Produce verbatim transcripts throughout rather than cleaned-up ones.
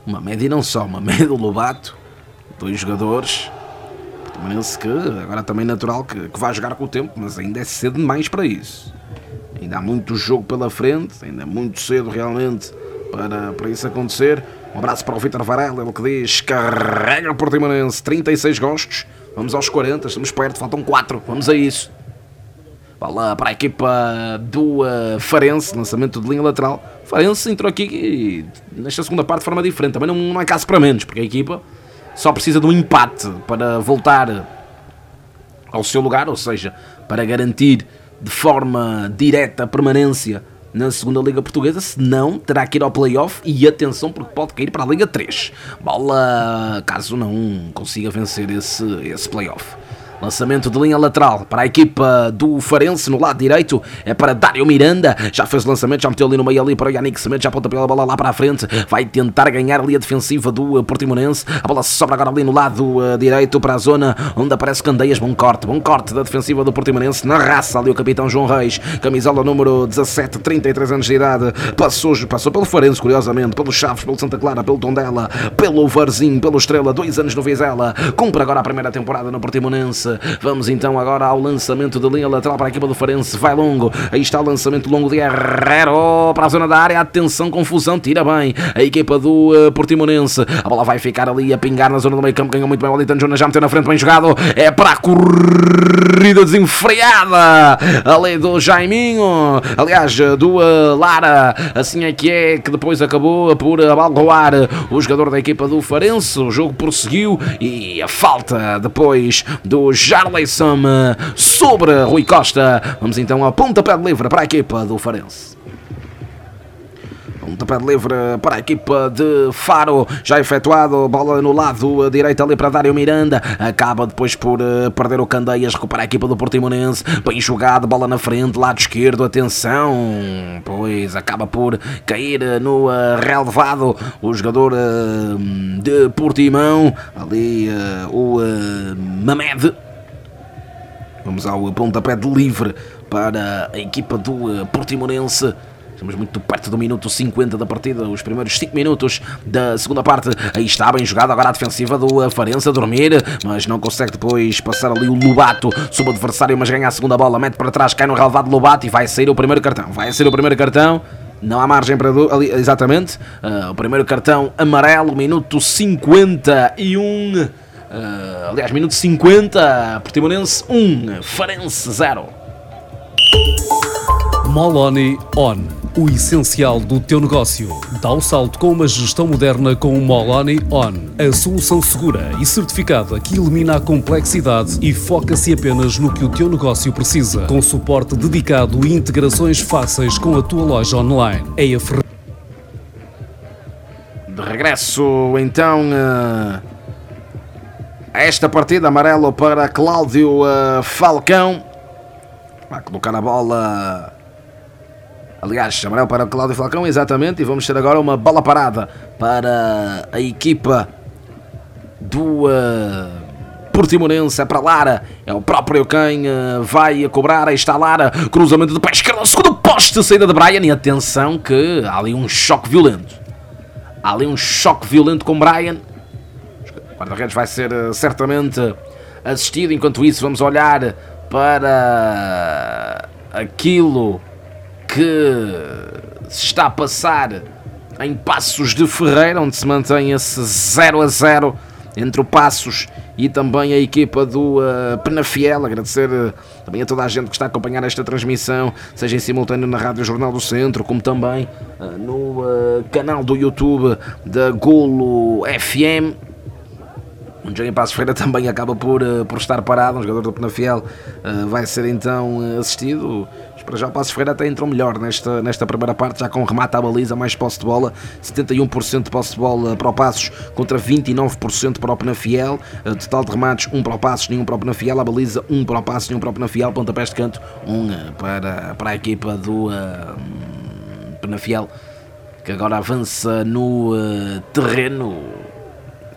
uma média e não só, uma média do Lobato, dois jogadores, portimonense que agora também é natural que, que vai jogar com o tempo, mas ainda é cedo demais para isso. Ainda há muito jogo pela frente, ainda é muito cedo realmente para, para isso acontecer. Um abraço para o Vítor Varela, ele que diz: carrega o Portimonense, trinta e seis gostos, vamos aos quarenta, estamos perto, faltam quatro, vamos a isso. Bola para a equipa do uh, Farense, lançamento de linha lateral. Farense entrou aqui nesta segunda parte de forma diferente, também não, não é caso para menos, porque a equipa só precisa de um empate para voltar ao seu lugar, ou seja, para garantir de forma direta a permanência na segunda Liga Portuguesa, senão terá que ir ao play-off e atenção porque pode cair para a Liga três. Bola, caso não consiga vencer esse, esse play-off. Lançamento de linha lateral para a equipa do Farense no lado direito, é para Dário Miranda, já fez o lançamento, já meteu ali no meio ali para o Yannick Semedo, já aponta pela bola lá para a frente, vai tentar ganhar ali a defensiva do Portimonense, a bola sobra agora ali no lado uh, direito para a zona onde aparece Candeias, bom corte, bom corte da defensiva do Portimonense, na raça ali o capitão João Reis, camisola número dezassete, trinta e três anos de idade, passou, passou pelo Farense curiosamente, pelo Chaves, pelo Santa Clara, pelo Tondela, pelo Varzim, pelo Estrela, dois anos no Vizela, cumpre agora a primeira temporada no Portimonense. Vamos então agora ao lançamento de linha lateral para a equipa do Farense, vai longo, aí está o lançamento longo de Herrero para a zona da área, atenção, confusão, tira bem a equipa do uh, Portimonense, a bola vai ficar ali a pingar na zona do meio campo, ganhou muito bem o Alitano Jonas, já meteu na frente, bem jogado, é para a corrida desenfreada ali do Jaiminho, aliás do uh, Lara, assim é que é, que depois acabou por abalroar o jogador da equipa do Farense, o jogo prosseguiu e a falta depois do Jarleison sobre Rui Costa. Vamos então ao pontapé de livre para a equipa do Farense. Pontapé de livre para a equipa de Faro, já efetuado, bola no lado direito ali para Dário Miranda, acaba depois por uh, perder o Candeias, recupera a equipa do Portimonense, bem jogado, bola na frente, lado esquerdo, atenção, pois acaba por cair no uh, relevado o jogador uh, de Portimão, ali uh, o uh, Mamed. Vamos ao pontapé de livre para a equipa do uh, Portimonense. Estamos muito perto do minuto cinquenta da partida, os primeiros cinco minutos da segunda parte. Aí está, bem jogado, agora a defensiva do Farense a dormir, mas não consegue depois passar ali o Lobato sobre o adversário, mas ganha a segunda bola, mete para trás, cai no relevado Lobato e vai sair o primeiro cartão. Vai sair o primeiro cartão, não há margem para... Ali, exatamente, uh, o primeiro cartão amarelo, minuto cinquenta e um, uh, aliás, minuto cinquenta, Portimonense um, Farense zero. Moloni On. O essencial do teu negócio. Dá o salto com uma gestão moderna com o Moloni On. A solução segura e certificada que elimina a complexidade e foca-se apenas no que o teu negócio precisa. Com suporte dedicado e integrações fáceis com a tua loja online. É a fer... De regresso, então, uh, a esta partida, amarelo para Cláudio uh, Falcão. Vai colocar a bola... Aliás, amarelo para o Cláudio Falcão, exatamente, e vamos ter agora uma bola parada para a equipa do uh, Portimonense, é para Lara, é o próprio quem uh, vai a cobrar, aí está Lara, cruzamento de pé esquerdo, segundo poste, saída de Brian, e atenção que há ali um choque violento, há ali um choque violento com Brian, o guarda-redes vai ser uh, certamente assistido, enquanto isso vamos olhar para aquilo que se está a passar em Passos de Ferreira, onde se mantém esse zero a zero entre o Passos e também a equipa do uh, Penafiel. Agradecer uh, também a toda a gente que está a acompanhar esta transmissão, seja em simultâneo na Rádio Jornal do Centro, como também uh, no uh, canal do YouTube da Golo F M. O João Passos Ferreira também acaba por, uh, por estar parado, um jogador do Penafiel uh, vai ser então uh, assistido. Para já o Passos Ferreira até entrou melhor nesta, nesta primeira parte, já com remate à baliza, mais posse de bola, setenta e um por cento de posse de bola para o Passos contra vinte e nove por cento para o Penafiel, uh, total de remates um para o Passos, nenhum para o Penafiel, a baliza um para o Passos, nenhum para o Penafiel, pontapés de canto um uh, para, para a equipa do uh, Penafiel, que agora avança no uh, terreno.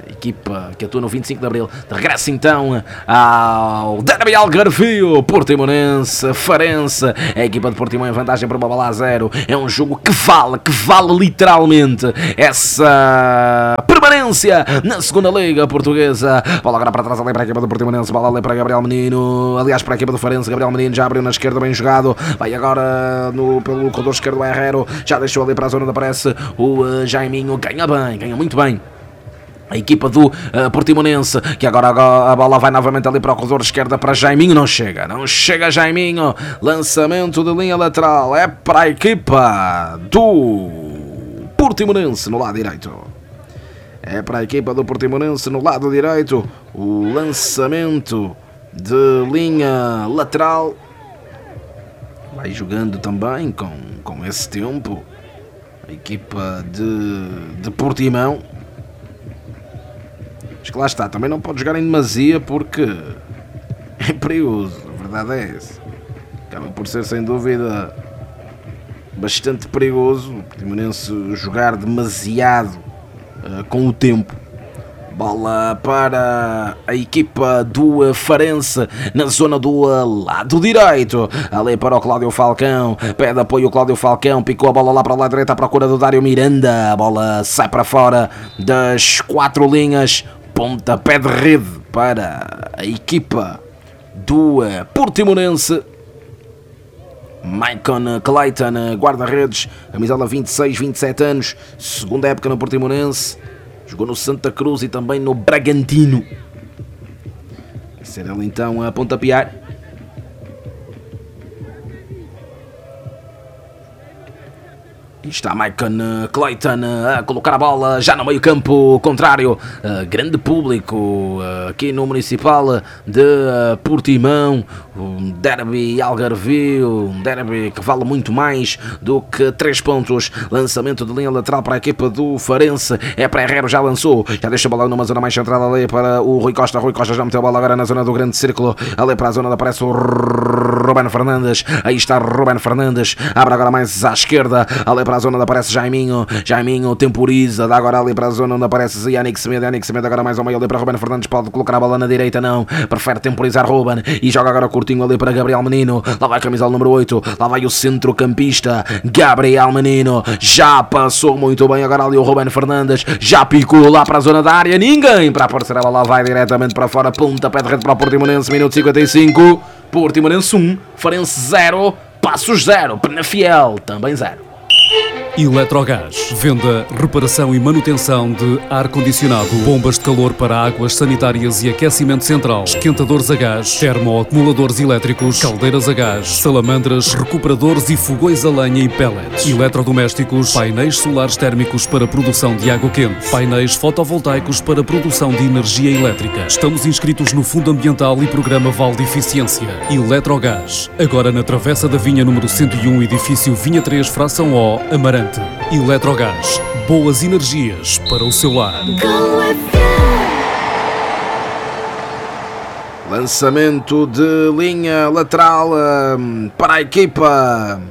equipa que atua no vinte e cinco de Abril, de regresso então ao derby Algarvio, Portimonense, Farense, a equipa de Portimão em vantagem por uma bola a zero, é um jogo que vale, que vale literalmente essa permanência na segunda Liga Portuguesa. Bola agora para trás ali para a equipa do Portimonense, bola ali para Gabriel Menino, aliás para a equipa do Farense, Gabriel Menino já abriu na esquerda, bem jogado, vai agora no, pelo corredor esquerdo o Herrero, já deixou ali para a zona da pressa o uh, Jaiminho, ganha bem, ganha muito bem. A equipa do uh, Portimonense, que agora a bola vai novamente ali para o corredor esquerda para Jaiminho, não chega, não chega Jaiminho, lançamento de linha lateral, é para a equipa do Portimonense no lado direito. É para a equipa do Portimonense no lado direito, o lançamento de linha lateral, vai jogando também com, com esse tempo, a equipa de, de Portimão. Acho que lá está, também não pode jogar em demasia porque é perigoso, a verdade é essa. Acaba por ser sem dúvida bastante perigoso o Portimonense jogar demasiado uh, com o tempo. Bola para a equipa do Farense na zona do lado direito. Ali para o Cláudio Falcão. Pede apoio o Cláudio Falcão. Picou a bola lá para o lado direito à procura do Dário Miranda. A bola sai para fora das quatro linhas. Pontapé de rede para a equipa do Portimonense. Maicon Clayton, guarda-redes, camisola vinte e seis, vinte e sete anos, segunda época no Portimonense, jogou no Santa Cruz e também no Bragantino. Vai ser ele então a pontapear. E está Maicon Clayton a colocar a bola já no meio campo contrário. Uh, grande público uh, aqui no Municipal de uh, Portimão. Um derby Algarvio, um derby que vale muito mais do que três pontos. Lançamento de linha lateral para a equipa do Farense. É para Herrero, já lançou. Já deixa a bola numa zona mais central ali para o Rui Costa. Rui Costa já meteu a bola agora na zona do grande círculo. Ali para a zona da pressa o Ruben Fernandes. Aí está Ruben Fernandes. Abre agora mais à esquerda. Ali para a zona onde aparece Jaiminho, Jaiminho temporiza, dá agora ali para a zona onde aparece Yannick Semedo, Yannick Semedo agora mais ao meio ali para Ruben Fernandes, pode colocar a bola na direita, não, prefere temporizar Ruben e joga agora curtinho ali para Gabriel Menino, lá vai a camisola número oito, lá vai o centrocampista Gabriel Menino, já passou muito bem agora ali o Ruben Fernandes, já picou lá para a zona da área, ninguém para aparecer, ela lá vai diretamente para fora, pontapé de rede para o Portimonense, minuto cinquenta e cinco, Portimonense um, Farense zero, Passos zero, Penafiel também zero. Eletrogás, venda, reparação e manutenção de ar-condicionado, bombas de calor para águas sanitárias e aquecimento central, esquentadores a gás, termoacumuladores elétricos, caldeiras a gás, salamandras, recuperadores e fogões a lenha e pellets, eletrodomésticos, painéis solares térmicos para produção de água quente, painéis fotovoltaicos para produção de energia elétrica. Estamos inscritos no Fundo Ambiental e Programa Val de Eficiência. Eletrogás, agora na Travessa da Vinha número cento e um, edifício Vinha três, fração O, Amarante. Eletrogás, boas energias para o seu lar. Lançamento de linha lateral um, para a equipa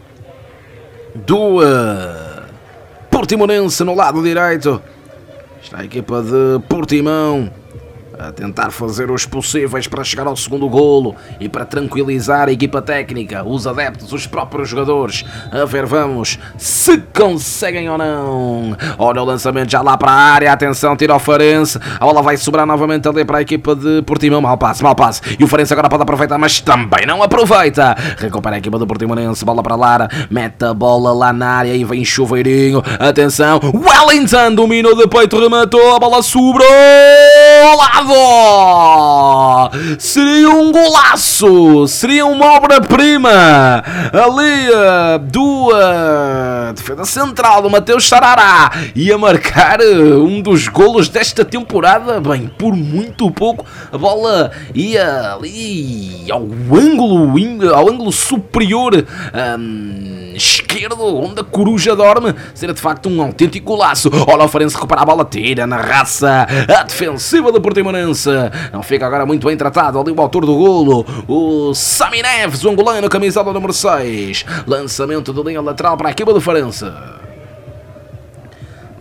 do uh, Portimonense no lado direito. Está a equipa de Portimão a tentar fazer os possíveis para chegar ao segundo golo e para tranquilizar a equipa técnica, os adeptos, os próprios jogadores. A ver, vamos, se conseguem ou não. Olha o lançamento já lá para a área, atenção, tira o Farense, a bola vai sobrar novamente ali para a equipa de Portimão, mal passe, mal passe, e o Farense agora pode aproveitar, mas também não aproveita. Recupera a equipa do Portimonense, bola para Lara, mete a bola lá na área e vem chuveirinho, atenção, Wellington dominou de peito, rematou, a bola sobrou, lado. Seria um golaço, seria uma obra-prima ali uh, do uh, defesa central do Mateus Sarará, ia marcar uh, um dos golos desta temporada, bem, por muito pouco, a bola ia ali ao ângulo, ao ângulo superior um, esquerdo, onde a coruja dorme, seria de facto um autêntico golaço. Olha o Farense recupera a bola, tira na raça a defensiva do Portimonense. Não fica agora muito bem tratado ali o autor do golo, o Sami Neves, o angolano, camisola número seis. Lançamento de linha lateral para a equipa do Farense.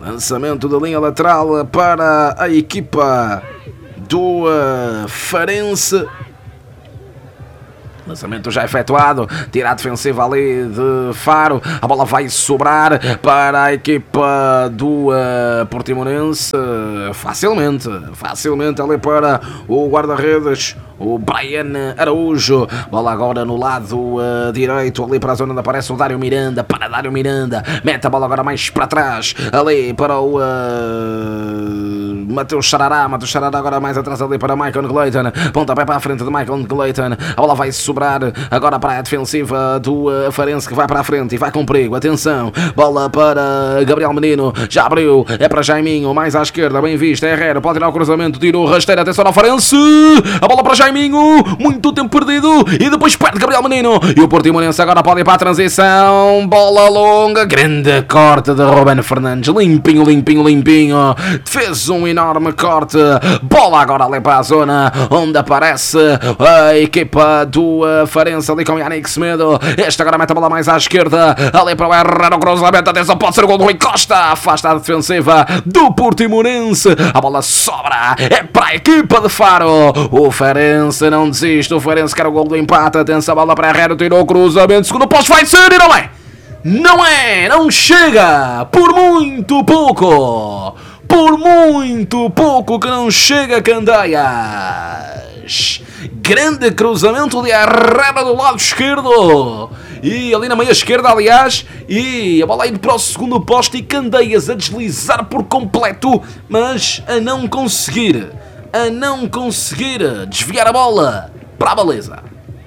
Lançamento da linha lateral para a equipa do uh, Farense. Lançamento já efetuado, tira a defensiva ali de Faro, a bola vai sobrar para a equipa do uh, Portimonense, facilmente, facilmente ali para o guarda-redes, o Brian Araújo. Bola agora no lado uh, direito, ali para a zona onde aparece o Dário Miranda, para Dário Miranda, mete a bola agora mais para trás, ali para o uh, Mateus Xarará, Mateus Xarará agora mais atrás ali para Michael Gleiton, pontapé para a frente de Michael Gleiton, a bola vai subir agora para a defensiva do uh, Farense, que vai para a frente e vai com perigo. Atenção, bola para Gabriel Menino, já abriu, é para Jaiminho, mais à esquerda, bem visto, é Herrera, pode tirar o cruzamento, tirou rasteira, atenção ao Farense, a bola para Jaiminho, muito tempo perdido e depois perde Gabriel Menino e o Portimonense agora pode ir para a transição, bola longa, grande corte de Ruben Fernandes, limpinho, limpinho, limpinho, fez um enorme corte, bola agora ali para a zona onde aparece a equipa do Farense ali com Yannick Semedo. Este agora mete a bola mais à esquerda, ali para o Herrera, o cruzamento, atenção, pode ser o gol do Rui Costa, afasta a defensiva do Portimonense, a bola sobra, é para a equipa de Faro, o Farense não desiste, o Farense quer o gol do empate, atenção, a bola para Herrera, tirou o cruzamento, segundo posto vai ser e não é, não é, não chega, por muito pouco, por muito pouco que não chega Candeias. Grande cruzamento de Herrera do lado esquerdo e ali na meia esquerda, aliás, e a bola indo para o segundo posto e Candeias a deslizar por completo, mas a não conseguir, a não conseguir desviar a bola para a baliza.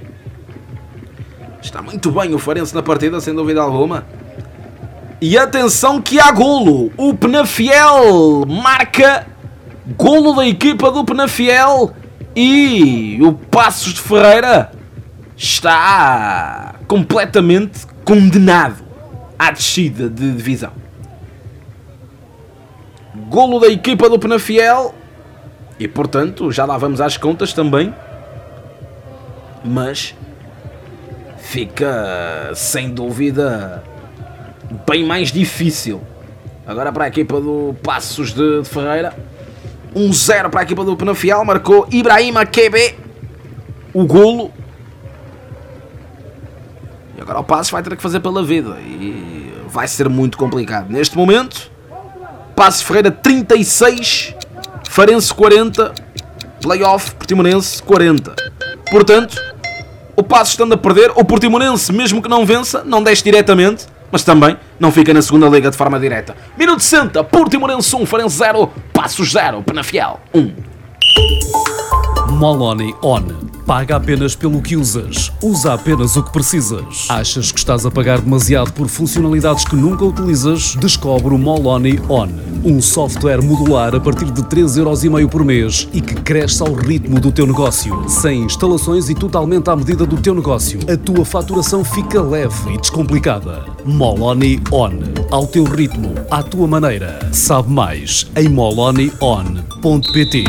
Está muito bem o Farense na partida, sem dúvida alguma. E atenção que há golo, o Penafiel marca golo da equipa do Penafiel. E o Passos de Ferreira está completamente condenado à descida de divisão. Golo da equipa do Penafiel. E portanto, já lá vamos às contas também. Mas fica sem dúvida bem mais difícil. Agora para a equipa do Passos de Ferreira. um zero para a equipa do Penafiel, marcou Ibrahima Q B o golo. E agora o Passos vai ter que fazer pela vida e vai ser muito complicado. Neste momento, Passos Ferreira trinta e seis, Farense quarenta, playoff Portimonense quarenta. Portanto, o Passos estando a perder, o Portimonense, mesmo que não vença, não desce diretamente, mas também não fica na segunda liga de forma direta. Minuto sessenta, Portimonense um, Farense zero, Passos zero, Penafiel um. Moloni On. Paga apenas pelo que usas. Usa apenas o que precisas. Achas que estás a pagar demasiado por funcionalidades que nunca utilizas? Descobre o Moloni On. Um software modular a partir de três euros e meio por mês e que cresce ao ritmo do teu negócio. Sem instalações e totalmente à medida do teu negócio. A tua faturação fica leve e descomplicada. Moloni On. Ao teu ritmo, à tua maneira. Sabe mais em moloni on ponto pt.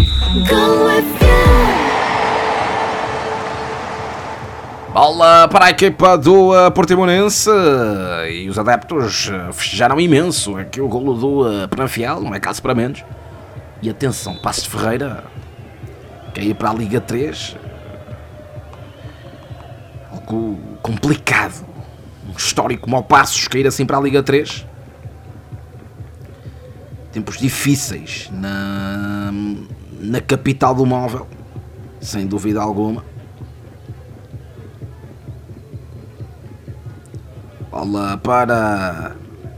Bola para a equipa do uh, Portimonense e os adeptos uh, festejaram imenso aqui o golo do uh, Penafiel, não é caso para menos. E atenção, Passos de Ferreira quer ir para a Liga três, algo complicado, um histórico como o Passos cair assim para a Liga três. Tempos difíceis na, na capital do móvel, sem dúvida alguma. Bola para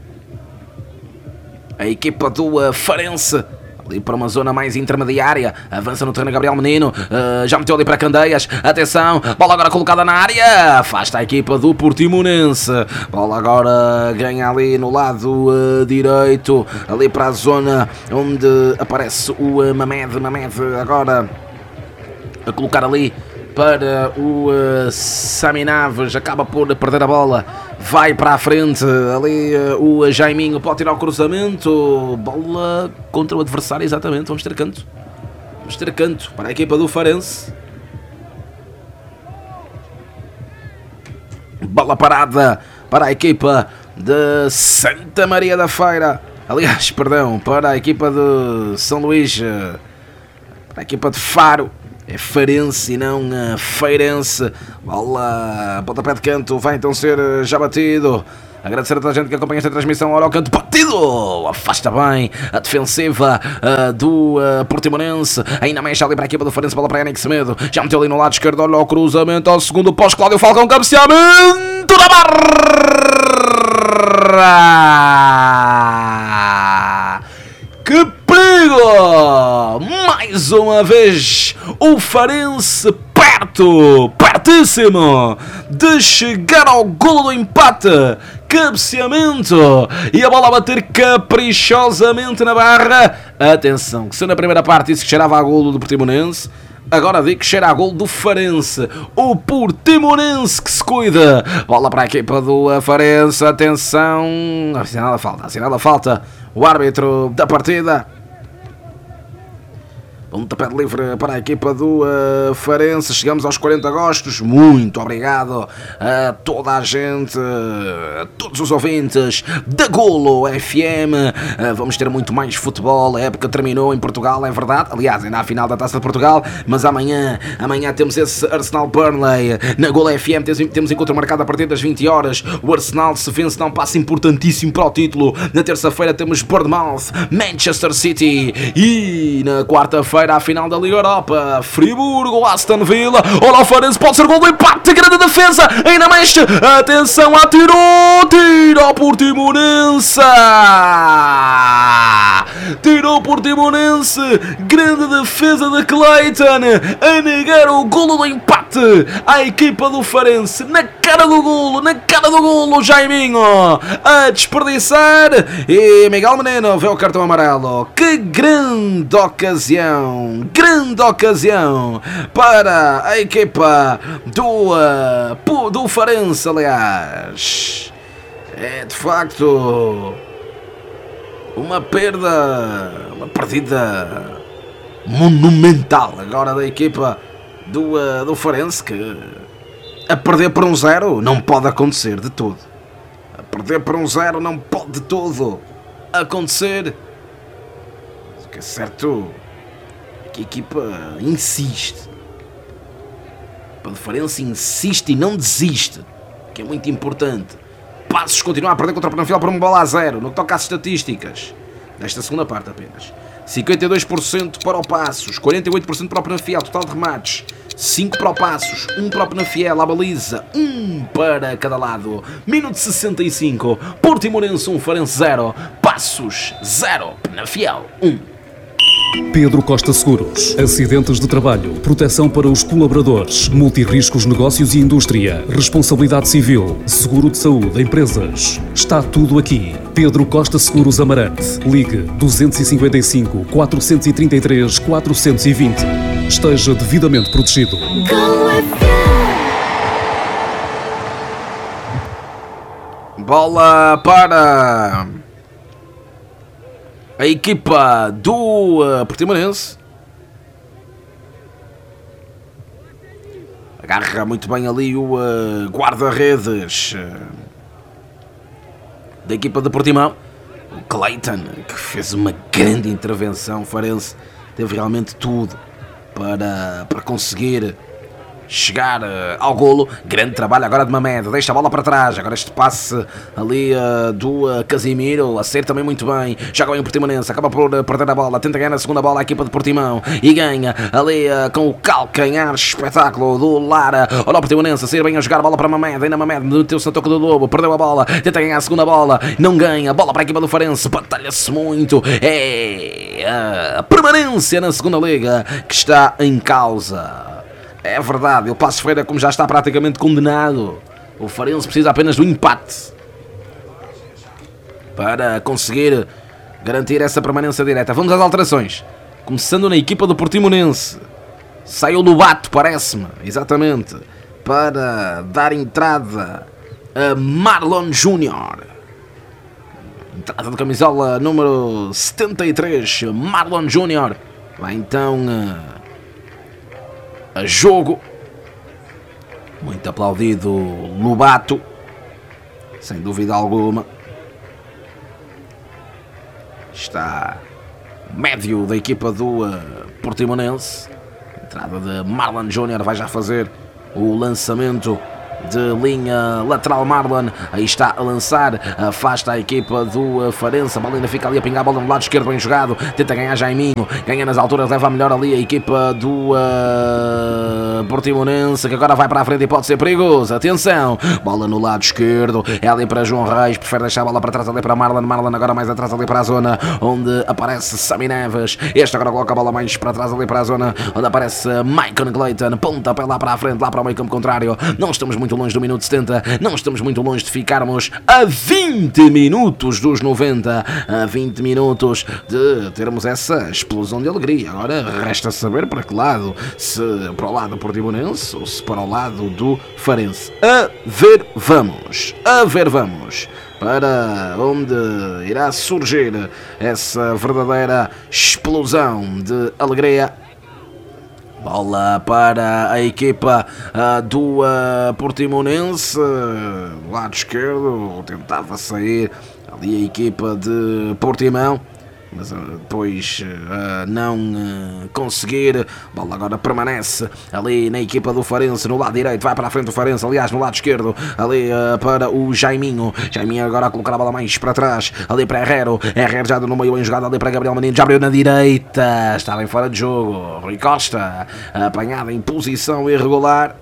a equipa do uh, Farense, ali para uma zona mais intermediária, avança no terreno Gabriel Menino, uh, já meteu ali para Candeias, atenção, bola agora colocada na área, afasta a equipa do Portimonense, bola agora ganha ali no lado uh, direito, ali para a zona onde aparece o uh, Mamed, Mamed agora a colocar ali para o uh, Sami Naves, acaba por perder a bola, vai para a frente, ali uh, o Jaiminho pode tirar o cruzamento, bola contra o adversário, exatamente, vamos ter canto, vamos ter canto para a equipa do Farense. Bola parada para a equipa de Santa Maria da Feira, aliás, perdão, para a equipa de São Luís, para a equipa de Faro. É Farense e não uh, Feirense. Bola, pontapé de canto, vai então ser uh, já batido. Agradecer a toda a gente que acompanha esta transmissão. Ora, ao canto, batido! Afasta bem a defensiva uh, do uh, Portimonense. Ainda mexe ali para a equipa do Farense. Bola para Yannick Semedo. Já meteu ali no lado esquerdo. Olha o cruzamento ao segundo pós. Cláudio Falcão, cabeceamento da barra! Que perigo! Mais uma vez o Farense perto, pertíssimo de chegar ao golo do empate. Cabeceamento e a bola a bater caprichosamente na barra. Atenção, que se na primeira parte isso que cheirava a golo do Portimonense, agora digo que cheira a golo do Farense. O Portimonense que se cuida. Bola para a equipa do Farense. Atenção, assinala a falta, assinala a falta. O árbitro da partida. Um tapete livre para a equipa do uh, Farense. Chegamos aos quarenta agostos. Muito obrigado a toda a gente, a todos os ouvintes da Golo F M. Uh, vamos ter muito mais futebol. A época terminou em Portugal, é verdade. Aliás, ainda há a final da Taça de Portugal. Mas amanhã, amanhã temos esse Arsenal Burnley. Na Golo F M temos, temos encontro marcado a partir das vinte horas. O Arsenal, se vence, dá um passo importantíssimo para o título. Na terça-feira temos Bournemouth, Manchester City. E na quarta-feira a final da Liga Europa, Friburgo, Aston Villa. Olha o Farense, pode ser gol do empate, grande defesa, ainda mexe, atenção, atirou, tira o Portimonense, tirou o Portimonense, grande defesa de Clayton, a negar o golo do empate à equipa do Farense, na cara do golo, na cara do golo, Jaiminho, a desperdiçar, e Miguel Menino vê o cartão amarelo. Que grande ocasião, grande ocasião para a equipa do, uh, do Farense, aliás. É de facto uma perda, uma partida monumental agora da equipa do, uh, do Farense, que a perder por um zero não pode acontecer de tudo. A perder por um zero não pode de todo acontecer. O que é certo que a equipa insiste. A Farense insiste e não desiste, que é muito importante. Passos continua a perder contra o Penafiel por uma bola a zero, no que toca às estatísticas desta segunda parte apenas. cinquenta e dois por cento para o Passos, quarenta e oito por cento para o Penafiel, total de remates, cinco para o Passos, um para o Penafiel, a baliza, um para cada lado. Minuto sessenta e cinco, Portimonense um, Farense zero, Passos zero, Penafiel um. Pedro Costa Seguros. Acidentes de trabalho, proteção para os colaboradores, multirriscos, negócios e indústria, responsabilidade civil, seguro de saúde, empresas. Está tudo aqui. Pedro Costa Seguros Amarante. Ligue dois cinco cinco, quatro três três, quatro dois zero. Esteja devidamente protegido. Bola para a equipa do uh, Portimonense. Agarra muito bem ali o uh, guarda-redes uh, da equipa de Portimão, o Clayton, que fez uma grande intervenção. O Farense teve realmente tudo para, para conseguir chegar uh, ao golo. Grande trabalho agora de Mamed, deixa a bola para trás. Agora este passe ali uh, do uh, Casimiro, acerta também muito bem. Joga bem o Portimonense, acaba por uh, perder a bola, tenta ganhar a segunda bola a equipa de Portimão e ganha ali uh, com o calcanhar espetáculo do Lara. Olha o Portimonense a sair bem a jogar a bola para Mamed, ainda Mamed meteu-se na toca do Lobo, perdeu a bola, tenta ganhar a segunda bola, não ganha, bola para a equipa do Farense, batalha-se muito. É a permanência na segunda liga que está em causa. É verdade, o Paços Ferreira, como já está praticamente condenado, o Farense precisa apenas do empate para conseguir garantir essa permanência direta. Vamos às alterações. Começando na equipa do Portimonense. Sai o Lobato, parece-me, exatamente, para dar entrada a Marlon Júnior. Entrada de camisola número setenta e três, Marlon Júnior. Vai então a jogo. Muito aplaudido Lobato, sem dúvida alguma. está médio da equipa do uh, Portimonense. Entrada de Marlon Júnior, vai já fazer o lançamento de linha lateral. Marlon, aí está a lançar, afasta a equipa do Farense, a bola ainda fica ali a pingar, a bola no lado esquerdo, bem jogado, tenta ganhar Jaiminho, ganha nas alturas, leva melhor ali a equipa do uh, Portimonense, que agora vai para a frente e pode ser perigoso. Atenção, bola no lado esquerdo, é ali para João Reis, prefere deixar a bola para trás ali para Marlon, Marlon agora mais atrás ali para a zona onde aparece Sami Neves, este agora coloca a bola mais para trás ali para a zona onde aparece Maicon Clayton, pontapé lá para a frente, lá para o meio campo contrário. Não estamos muito longe do minuto setenta, não estamos muito longe de ficarmos a vinte minutos dos noventa, a vinte minutos de termos essa explosão de alegria. Agora resta saber para que lado, se para o lado portimonense ou se para o lado do Farense. A ver vamos, a ver vamos para onde irá surgir essa verdadeira explosão de alegria. Bola para a equipa uh, do uh, Portimonense, uh, lado esquerdo, tentava sair ali a equipa de Portimão, mas uh, depois uh, não uh, conseguir. Bola agora permanece ali na equipa do Farense, no lado direito, vai para a frente do Farense, aliás no lado esquerdo, ali uh, para o Jaiminho, Jaiminho agora a colocar a bola mais para trás, ali para Herrero, Herrero já no meio, bem jogado ali para Gabriel Menino, já abriu na direita, está bem fora de jogo, Rui Costa, apanhado em posição irregular.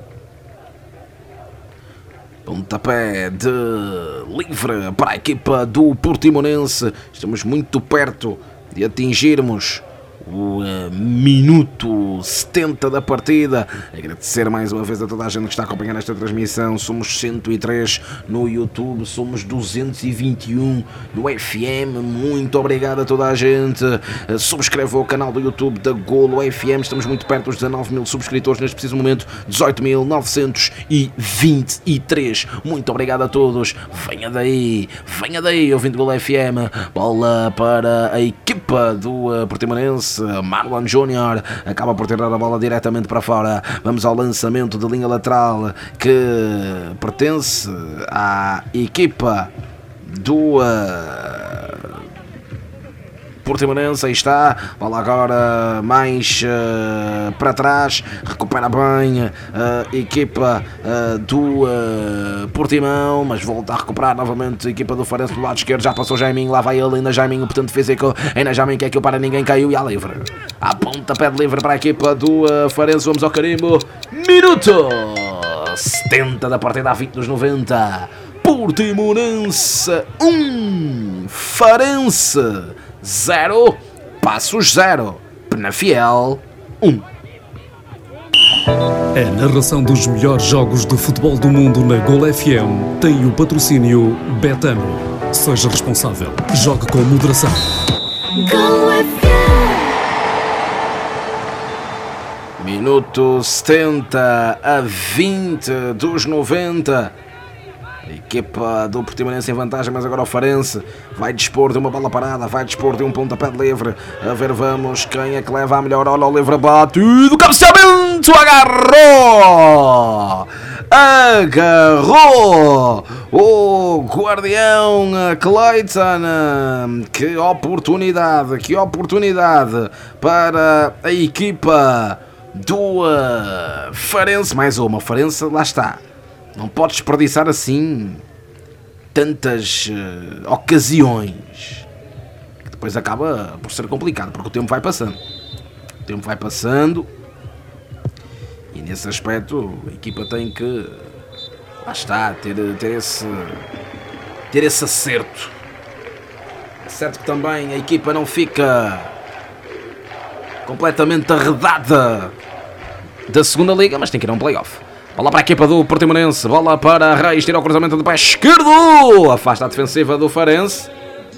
Pontapé de livre para a equipa do Portimonense. Estamos muito perto de atingirmos o uh, minuto setenta da partida. Agradecer mais uma vez a toda a gente que está acompanhando esta transmissão. Somos cento e três no YouTube, somos duzentos e vinte e um no F M. Muito obrigado a toda a gente. Uh, subscreva o canal do YouTube da Golo F M. Estamos muito perto dos dezanove mil subscritores neste preciso momento, dezoito mil novecentos e vinte e três. Muito obrigado a todos. Venha daí, venha daí, ouvindo Golo F M. Bola para a equipa do uh, Portimonense. Marlon Júnior acaba por tirar a bola diretamente para fora. Vamos ao lançamento de linha lateral que pertence à equipa do uh, Portimonense. Aí está, bola agora mais uh, para trás, recupera bem a uh, equipa uh, do uh, Portimão, mas volta a recuperar novamente a equipa do Farense do lado esquerdo. Já passou Jaiminho, lá vai ele, ainda Jaiminho, portanto físico, ainda Jaiminho que é aquilo para ninguém, caiu e à livre, à ponta, pé de livre para a equipa do uh, Farense. Vamos ao carimbo, minuto setenta da partida, a vinte dos noventa. Portimonense um, Farense zero, Passos zero, Penafiel um. A narração dos melhores jogos de futebol do mundo na Golo F M tem o patrocínio Betano. Seja responsável. Jogue com moderação. Golo F M. Minuto setenta a vinte dos noventa. A equipa do Portimonense em vantagem, mas agora o Farense vai dispor de uma bola parada, vai dispor de um pontapé de livre. A ver, vamos, quem é que leva a melhor? Olha o livre bate do cabeceamento, agarrou! Agarrou! O guardião Clayton. Que oportunidade, que oportunidade para a equipa do uh, Farense. Mais uma, Farense, lá está. Não pode desperdiçar assim tantas uh, ocasiões, que depois acaba por ser complicado, porque o tempo vai passando. O tempo vai passando e nesse aspecto a equipa tem que, lá está, ter, ter, esse, ter esse acerto. É certo que também a equipa não fica completamente arredada da segunda liga, mas tem que ir a um play-off. Bola para a equipa do Portimonense, bola para Reis, tira o cruzamento do pé esquerdo, afasta a defensiva do Farense.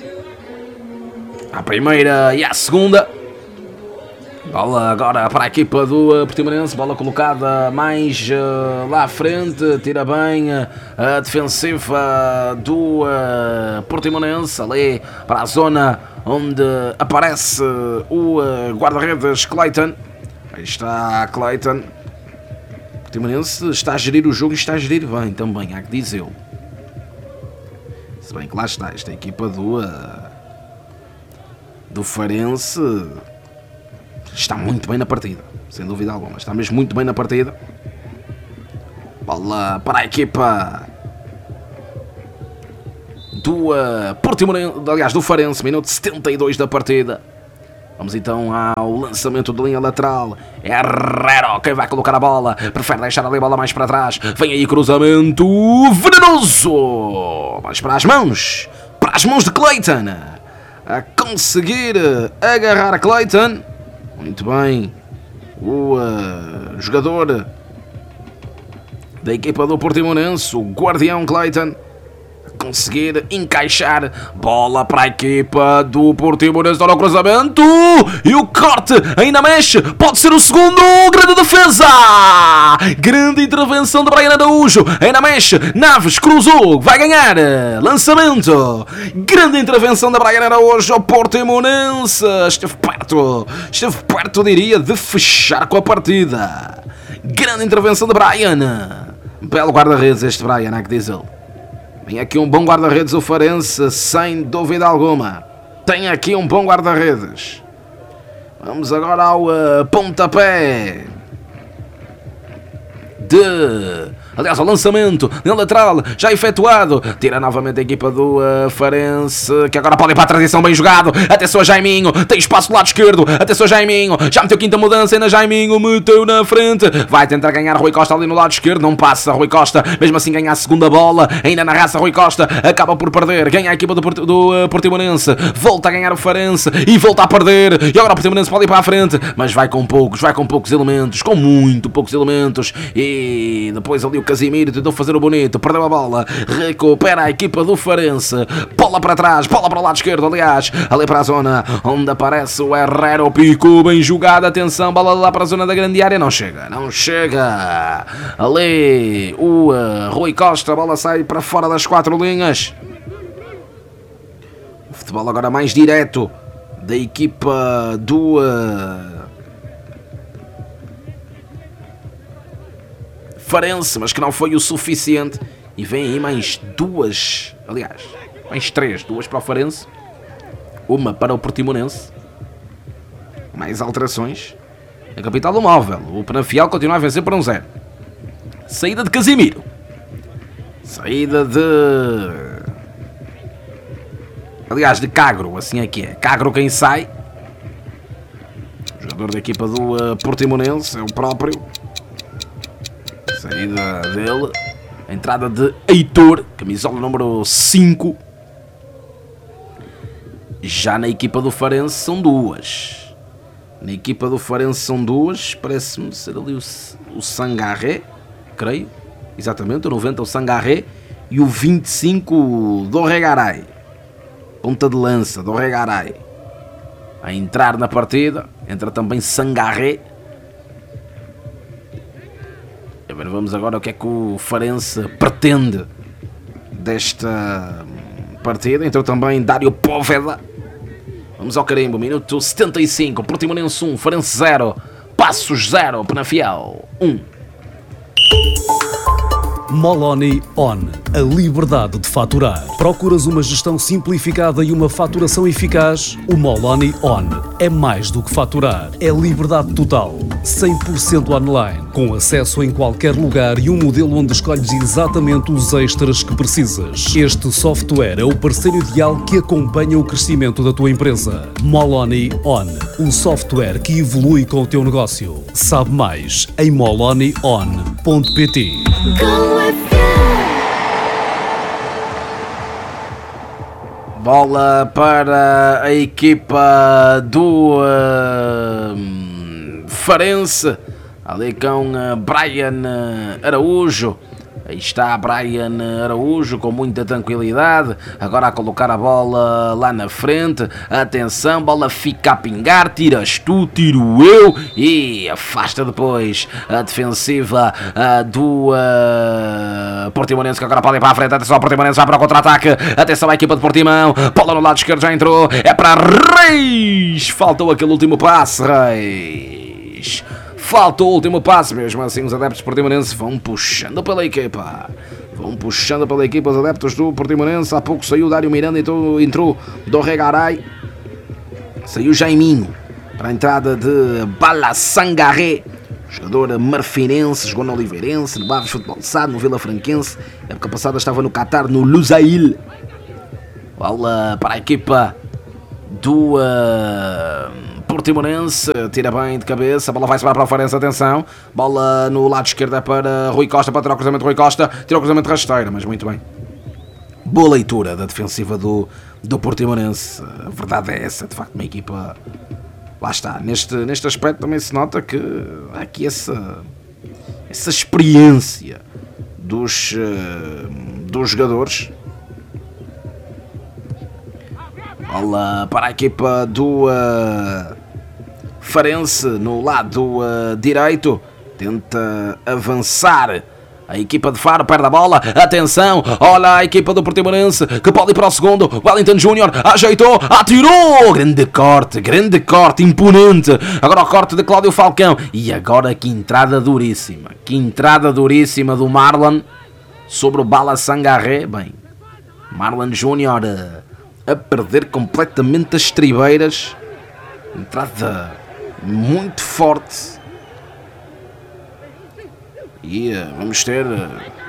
A primeira e a segunda. Bola agora para a equipa do Portimonense, bola colocada mais uh, lá à frente, tira bem uh, a defensiva do uh, Portimonense, ali para a zona onde aparece o uh, guarda-redes Clayton. Aí está Clayton. O Portimonense está a gerir o jogo e está a gerir bem também, há que dizê-lo. Se bem que lá está, esta equipa do uh, do Farense está muito bem na partida, sem dúvida alguma. Está mesmo muito bem na partida. Bola para a equipa do uh, Portimonense, aliás, do Farense, minuto setenta e dois da partida. Vamos então ao lançamento de linha lateral. Herrero, quem vai colocar a bola, prefere deixar ali a bola mais para trás. Vem aí cruzamento venenoso, mas para as mãos, para as mãos de Clayton, a conseguir agarrar a Clayton. Muito bem, o uh, jogador da equipa do Portimonense, o guardião Clayton, conseguir encaixar, bola para a equipa do Portimonense, está no cruzamento e o corte ainda mexe, pode ser o segundo, grande defesa, grande intervenção de Brian Araújo, ainda mexe, Naves cruzou, vai ganhar, lançamento, grande intervenção de Brian Araújo, o Portimonense esteve perto, esteve perto diria de fechar com a partida, grande intervenção de Brian, belo guarda-redes este Brian, há que dizer. Tem aqui um bom guarda-redes o Farense, sem dúvida alguma. Tem aqui um bom guarda-redes. Vamos agora ao uh, pontapé de... Aliás, ao lançamento na lateral, já efetuado. Tira novamente a equipa do uh, Farense, que agora pode ir para a transição, bem jogado. Atenção a Jaiminho, tem espaço do lado esquerdo. Atenção a Jaiminho, já meteu quinta mudança, ainda Jaiminho meteu na frente. Vai tentar ganhar Rui Costa ali no lado esquerdo, não passa Rui Costa. Mesmo assim ganha a segunda bola, ainda na raça Rui Costa, acaba por perder. Ganha a equipa do, Port do uh, Portimonense, volta a ganhar o Farense e volta a perder. E agora o Portimonense pode ir para a frente, mas vai com poucos, vai com poucos elementos, com muito poucos elementos. E depois ali o Casimiro tentou fazer o bonito, perdeu a bola, recupera a equipa do Farense, bola para trás, bola para o lado esquerdo, aliás, ali para a zona onde aparece o Herrero, picou bem jogado, atenção, bola lá para a zona da grande área, não chega, não chega, ali o uh, Rui Costa, a bola sai para fora das quatro linhas. O futebol agora mais direto da equipa do... Uh, Farense, mas que não foi o suficiente. E vem aí mais duas, aliás, mais três, duas para o Farense, uma para o Portimonense. Mais alterações na capital do móvel. O Penafiel continua a vencer por um zero. Saída de Casimiro, saída de... aliás, de Cagro, assim é que é. Cagro quem sai. O jogador da equipa do uh, Portimonense é o próprio. Saída dele, a entrada de Heitor, camisola número cinco. Já na equipa do Farense são duas. Na equipa do Farense são duas, parece-me ser ali o, o Sangaré, creio, exatamente, o noventa o Sangaré e o vinte e cinco do Regaray, ponta de lança do Regaray. A entrar na partida, entra também Sangaré. Vamos agora o que é que o Farense pretende desta partida. Entrou também Dário Póveda. Vamos ao carimbo, minuto setenta e cinco, Portimonense um, Farense zero, Passos zero, Penafiel um. Moloni On, a liberdade de faturar. Procuras uma gestão simplificada e uma faturação eficaz? O Moloni On é mais do que faturar. É liberdade total, cem por cento online, com acesso em qualquer lugar e um modelo onde escolhes exatamente os extras que precisas. Este software é o parceiro ideal que acompanha o crescimento da tua empresa. Moloni On, o software que evolui com o teu negócio. Sabe mais em moloni on ponto pt. Bola para a equipa do uh, Farense, ali com uh, Brian Araújo. Aí está Brian Araújo com muita tranquilidade, agora a colocar a bola lá na frente. Atenção, bola fica a pingar, tiras tu, tiro eu e afasta depois a defensiva uh, do uh, Portimonense, que agora pode ir para a frente. Atenção, o Portimonense vai para o contra-ataque, atenção à equipa de Portimão, bola no lado esquerdo, já entrou, é para Reis, faltou aquele último passe, Reis. Falta o último passe, mesmo assim os adeptos portimonenses vão puxando pela equipa. Vão puxando pela equipa os adeptos do Portimonense. Há pouco saiu o Dário Miranda e entrou, entrou do Regaray. Saiu Jaiminho para a entrada de Balassangaré, jogador marfinense, jogou no Oliveirense, no Barros Futebol Sado, no Vila Franquense. A época passada estava no Qatar, no Lusail. Bola para a equipa do uh, Portimonense, tira bem de cabeça, a bola vai sobrar para o Farense, atenção. Bola no lado esquerdo é para Rui Costa, para tirar o cruzamento de Rui Costa, tira o cruzamento rasteira, mas muito bem. Boa leitura da defensiva do, do Portimonense. A verdade é essa, de facto, uma equipa... Lá está, neste, neste aspecto também se nota que há aqui essa, essa experiência dos, uh, dos jogadores. Bola para a equipa do uh, Farense no lado uh, direito. Tenta avançar a equipa de Faro, perde a bola, atenção, olha a equipa do Portimonense que pode ir para o segundo, Wellington Júnior ajeitou, atirou, grande corte, grande corte, imponente, agora o corte de Cláudio Falcão, e agora que entrada duríssima, que entrada duríssima do Marlon sobre o Balassangaré. Bem, Marlon Júnior a, a perder completamente as tribeiras, entrada muito forte. E uh, vamos ter uh,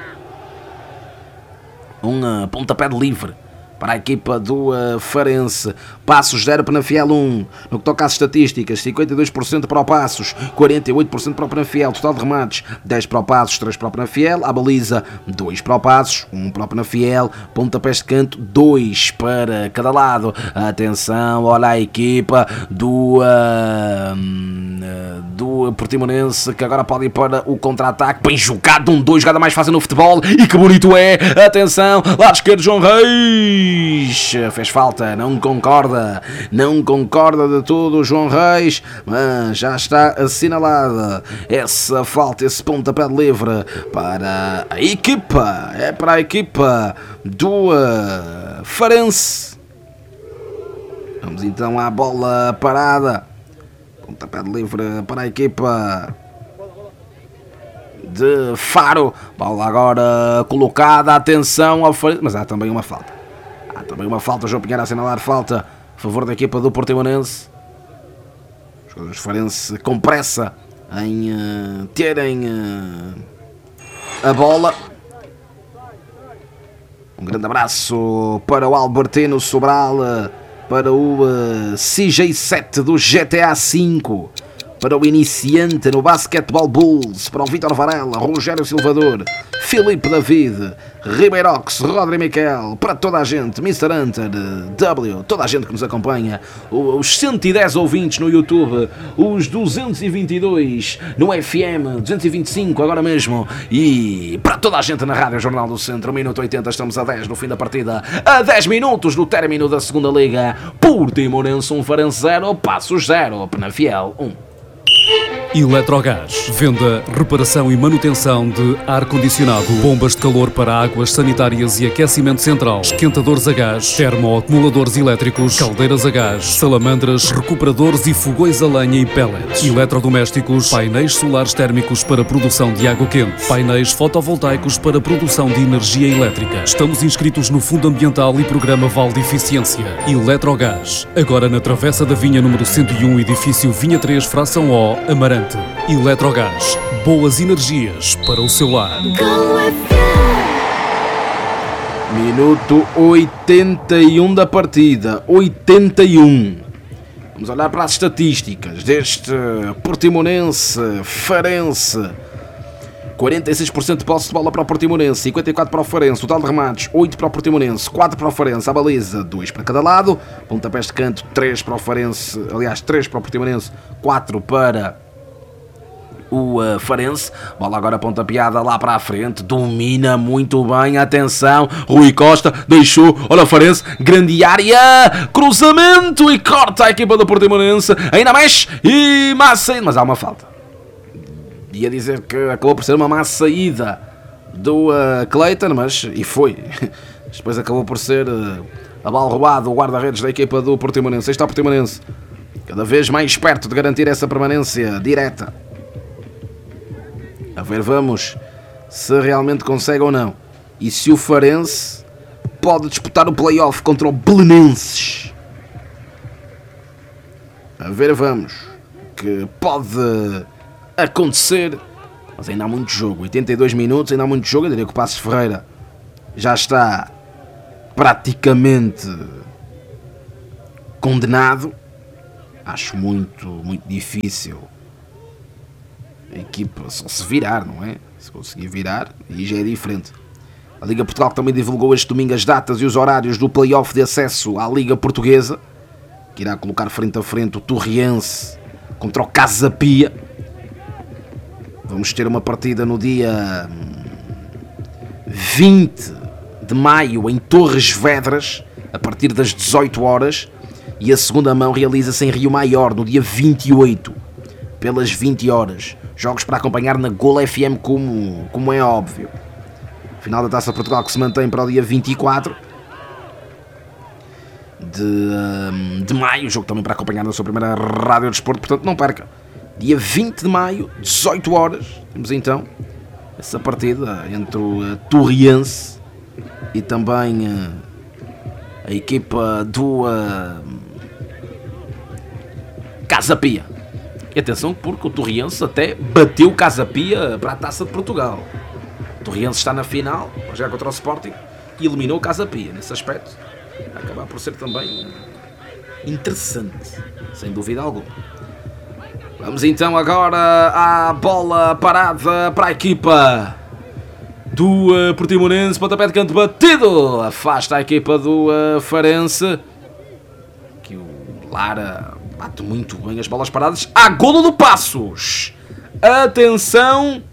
um uh, pontapé de livre para a equipa do uh, Farense. Passos zero, Penafiel um. No que toca às estatísticas, cinquenta e dois por cento para o Passos, quarenta e oito por cento para o Penafiel. Total de remates, dez para o Passos, três para o Penafiel. A baliza, dois para o Passos, um para o Penafiel. Pontapés de canto, dois para cada lado. Atenção, olha a equipa do... Uh, do Portimonense, que agora pode ir para o contra-ataque, bem jogado, um dois, jogada mais fácil no futebol, e que bonito é, atenção, lado esquerdo João Reis, fez falta, não concorda, não concorda de tudo João Reis, mas já está assinalada essa falta, esse pontapé de livre para a equipa, é para a equipa do uh, Farense. Vamos então à bola parada. Pontapé de livre para a equipa de Faro. Bola agora colocada. Atenção ao Farense. Mas há também uma falta. Há também uma falta. João Pinheiro a assinalar falta a favor da equipa do Portimonense. Os jogadores do Farense com pressa em uh, terem uh, a bola. Um grande abraço para o Albertino Sobral, para o uh, C J sete do G T A cinco, para o iniciante no Basketball Bulls, para o Vítor Varela, Rogério Silvador, Filipe David, Ribeirox, Rodri Miquel, para toda a gente, mister Hunter, W, toda a gente que nos acompanha, os cento e dez ouvintes no YouTube, os duzentos e vinte e dois no F M, duzentos e vinte e cinco agora mesmo, e para toda a gente na Rádio Jornal do Centro, um minuto oitenta, estamos a dez no fim da partida, a dez minutos do término da segunda Liga. Portimonense um, Farense zero, Passos zero, Penafiel um. Eletrogás, venda, reparação e manutenção de ar-condicionado, bombas de calor para águas sanitárias e aquecimento central, esquentadores a gás, termoacumuladores elétricos, caldeiras a gás, salamandras, recuperadores e fogões a lenha e pellets, eletrodomésticos, painéis solares térmicos para produção de água quente, painéis fotovoltaicos para produção de energia elétrica. Estamos inscritos no Fundo Ambiental e Programa Vale de Eficiência. Eletrogás, agora na Travessa da Vinha número cento e um, edifício Vinha três, fração O, Amarante. Eletrogás, boas energias para o seu lar. Minuto oitenta e um da partida, oitenta e um. Vamos olhar para as estatísticas deste Portimonense Farense. quarenta e seis por cento de posse de bola para o Portimonense, cinquenta e quatro por cento para o Farense, total de remates, oito para o Portimonense, quatro para o Farense, a baliza, dois para cada lado, pontapés de canto, três para o Farense, aliás, três para o Portimonense, quatro para o uh, Farense. Bola agora pontapeada lá para a frente, domina muito bem, atenção, Rui Costa deixou, olha o Farense, grande área, cruzamento e corta a equipa do Portimonense, ainda mexe e má saída, mas há uma falta. Ia dizer que acabou por ser uma má saída do uh, Clayton, mas, e foi, depois acabou por ser uh, a bola roubada, o guarda-redes da equipa do Portimonense. Aí está o Portimonense, cada vez mais perto de garantir essa permanência direta. A ver, vamos, se realmente consegue ou não. E se o Farense pode disputar o play-off contra o Belenenses. A ver, vamos, que pode acontecer, mas ainda há muito jogo, oitenta e dois minutos, ainda há muito jogo. Eu diria que o Passos Ferreira já está praticamente condenado. Acho muito, muito difícil a equipa só se virar, não é? Se conseguir virar, aí já é diferente. A Liga Portugal também divulgou este domingo as datas e os horários do play-off de acesso à Liga Portuguesa, que irá colocar frente a frente o Torriense contra o Casa Pia. Vamos ter uma partida no dia vinte de maio em Torres Vedras, a partir das dezoito horas, e a segunda mão realiza-se em Rio Maior, no dia vinte e oito, pelas vinte horas. Jogos para acompanhar na Gol F M, como, como é óbvio. Final da Taça de Portugal que se mantém para o dia vinte e quatro de, de maio, jogo também para acompanhar na sua primeira Rádio Desporto, portanto não perca. Dia vinte de maio, dezoito horas, temos então essa partida entre o Torriense e também uh, a equipa do uh, Casa Pia. E atenção, porque o Torriense até bateu o Casa Pia para a Taça de Portugal. O Torriense está na final, vai jogar contra o Sporting, e eliminou o Casa Pia. Nesse aspecto, vai acabar por ser também interessante, sem dúvida alguma. Vamos então agora à bola parada para a equipa do uh, Portimonense. Pontapé de canto batido, afasta a equipa do uh, Farense, que o Lara bate muito bem as bolas paradas. Há golo do Passos. Atenção,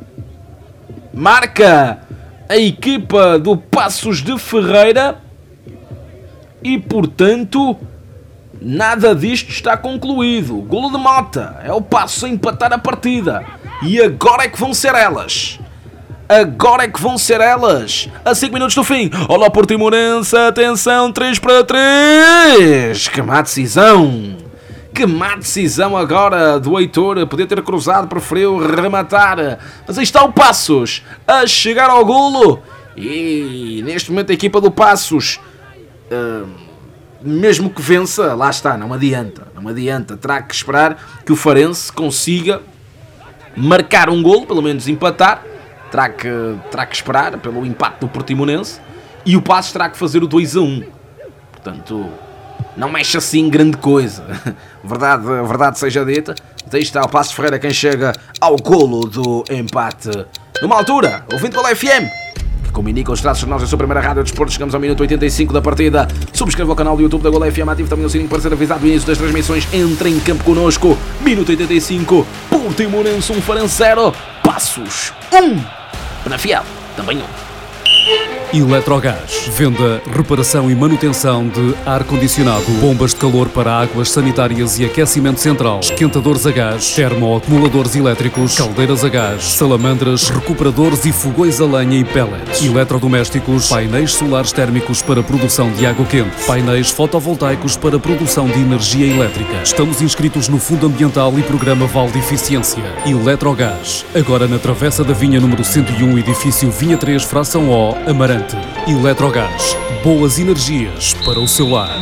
marca a equipa do Passos de Ferreira e, portanto, nada disto está concluído. Golo de Mota, é o Passos a empatar a partida. E agora é que vão ser elas. Agora é que vão ser elas. A cinco minutos do fim. Olá, Portimonense, atenção, três para três. Que má decisão. Que má decisão agora do Heitor. Podia ter cruzado, preferiu rematar. Mas aí está o Passos a chegar ao golo. E neste momento a equipa do Passos, uh, mesmo que vença, lá está, não adianta. Não adianta. Terá que esperar que o Farense consiga marcar um golo, pelo menos empatar. Terá que, terá que esperar pelo empate do Portimonense. E o Passos terá que fazer o dois a um. Portanto, não mexe assim grande coisa. Verdade, verdade seja dita. Aí está o Passos Ferreira quem chega ao golo do empate. Numa altura, ouvindo pela F M, que comunica os traços nós da sua primeira Rádio de Desporto. Chegamos ao minuto oitenta e cinco da partida. Subscreva o canal do YouTube da Gol F M. Ative também o sininho para ser avisado do início das transmissões. Entre em campo connosco. Minuto oitenta e cinco. Portimonense um, Farense zero. Passos um. Penafiel também um. Eletrogás. Venda, reparação e manutenção de ar-condicionado, bombas de calor para águas sanitárias e aquecimento central, esquentadores a gás, termoacumuladores elétricos, caldeiras a gás, salamandras, recuperadores e fogões a lenha e pellets, eletrodomésticos, painéis solares térmicos para produção de água quente, painéis fotovoltaicos para produção de energia elétrica. Estamos inscritos no Fundo Ambiental e Programa Val de Eficiência. Eletrogás. Agora na Travessa da Vinha número cento e um, edifício Vinha três, fração O, Amarante. Eletrogás, boas energias para o seu lar.